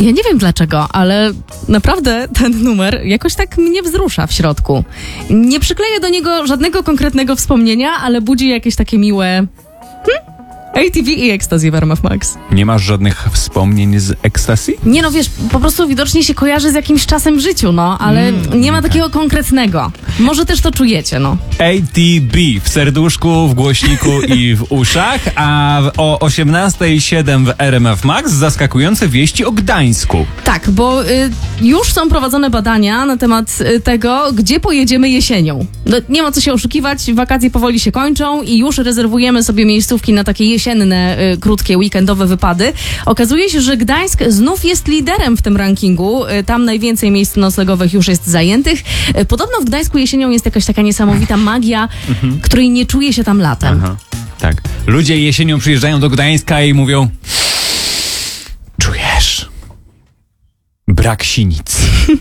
Ja nie wiem dlaczego, ale naprawdę ten numer jakoś tak mnie wzrusza w środku. Nie przykleję do niego żadnego konkretnego wspomnienia, ale budzi jakieś takie miłe... ATV i Ecstasy w RMF Max. Nie masz żadnych wspomnień z Ecstasy? Nie no, wiesz, po prostu widocznie się kojarzy z jakimś czasem w życiu, no, ale nie ma takiego konkretnego. Może też to czujecie, no. ATB w serduszku, w głośniku i w uszach, a o 18:07 w RMF Max zaskakujące wieści o Gdańsku. Tak, bo już są prowadzone badania na temat tego, gdzie pojedziemy jesienią. No, nie ma co się oszukiwać, wakacje powoli się kończą i już rezerwujemy sobie miejscówki na takie jesienne, krótkie, weekendowe wypady. Okazuje się, że Gdańsk znów jest liderem w tym rankingu. Tam najwięcej miejsc noclegowych już jest zajętych. Podobno w Gdańsku jesienią jest jakaś taka niesamowita magia, której nie czuje się tam latem. Aha, tak. Ludzie jesienią przyjeżdżają do Gdańska i mówią: czujesz? Brak sinic.